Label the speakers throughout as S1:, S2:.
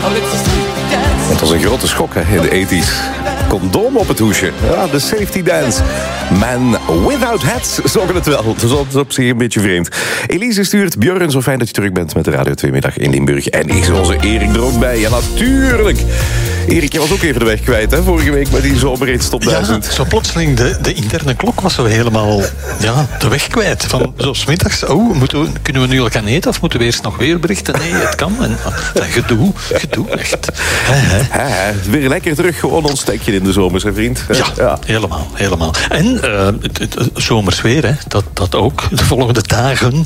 S1: Het was een grote schok hè, in de 80's. Condoom op het hoesje. Ja, de safety dance. Man without hats zongen het wel. Dus dat is op zich een beetje vreemd. Elise stuurt: Björn, zo fijn dat je terug bent met de Radio 2 middag in Limburg. En is onze Erik er ook bij? Ja, natuurlijk. Erik, je was ook even de weg kwijt, hè? Vorige week met die zomerhits top 1000.
S2: Ja, zo plotseling, de interne klok was zo helemaal de weg kwijt. Van zo 's middags, kunnen we nu al gaan eten of moeten we eerst nog weer berichten? Nee, het kan. En gedoe, echt.
S1: Weer lekker terug, gewoon ons stekje in de zomers, hè, vriend?
S2: Ja, helemaal. En het zomers weer, hè, dat ook. De volgende dagen.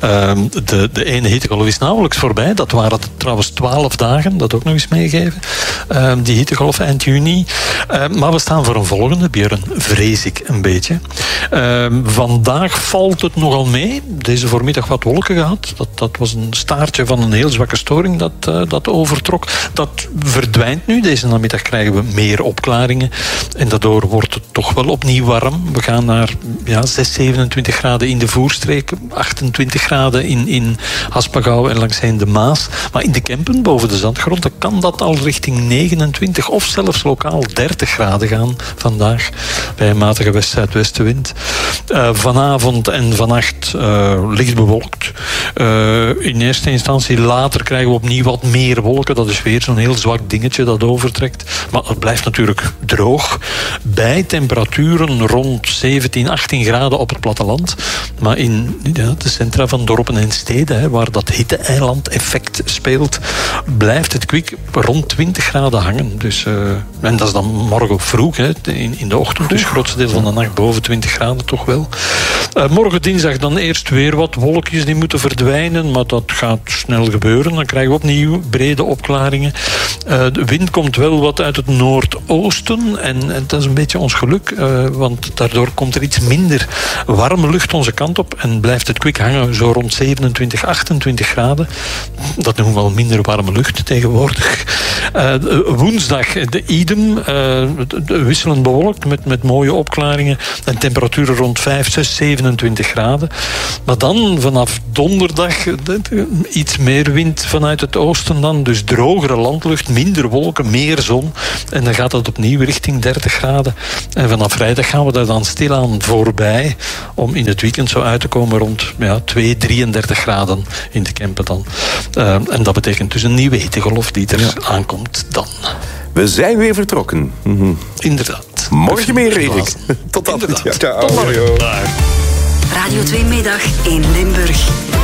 S2: De ene hittegolf is nauwelijks voorbij. Dat waren trouwens 12 dagen, dat ook nog eens meegeven. Die hittegolf eind juni. Maar we staan voor een volgende, Björn, vrees ik een beetje. Vandaag valt het nogal mee. Deze voormiddag wat wolken gehad. Dat was een staartje van een heel zwakke storing dat overtrok. Dat verdwijnt nu. Deze namiddag krijgen we meer opklaringen. En daardoor wordt het toch wel opnieuw warm. We gaan naar 6, 27 graden in de Voerstreek. 28 graden in Haspengouw en langsheen de Maas. Maar in de Kempen, boven de zandgrond, dan kan dat al richting 29 of zelfs lokaal 30 graden gaan vandaag. Bij een matige west-zuidwestenwind. Vanavond en vannacht licht bewolkt. In eerste instantie later krijgen we opnieuw wat meer wolken. Dat is weer zo'n heel zwak dingetje dat overtrekt. Maar het blijft natuurlijk droog. Bij temperaturen rond 17, 18 graden op het platteland. Maar in de centra van dorpen en steden, waar dat hitte-eiland-effect speelt, blijft het kwik rond 20 graden hangen. Dus, en dat is dan morgen vroeg, in de ochtend. Dus het grootste deel van de nacht boven 20 graden toch wel. Morgen dinsdag dan eerst weer wat wolkjes die moeten verdwijnen. Maar dat gaat snel gebeuren. Dan krijgen we opnieuw brede opklaringen. De wind komt wel wat uit het noordoosten. En dat is een beetje ons geluk. Want daardoor komt er iets minder warme lucht onze kant op. En blijft het kwik hangen zo rond 27, 28 graden. Dat noemen we wel minder warme lucht tegenwoordig. Woensdag de idem. Wisselend bewolkt met mooie opklaringen. En temperaturen rond 5, 6, 27 graden. Maar dan vanaf donderdag iets meer wind vanuit het oosten dan. Dus drogere landlucht, minder wolken, meer zon. En dan gaat het opnieuw richting 30 graden. En vanaf vrijdag gaan we daar dan stilaan voorbij. Om in het weekend zo uit te komen rond 2, 33 graden in de Kempen dan. En dat betekent dus een nieuwe hittegolf die er aankomt dan.
S1: We zijn weer vertrokken.
S2: Inderdaad.
S1: Morgen meer, Erik. Tot dan.
S2: Tot morgen.
S3: Radio 2 middag in Limburg.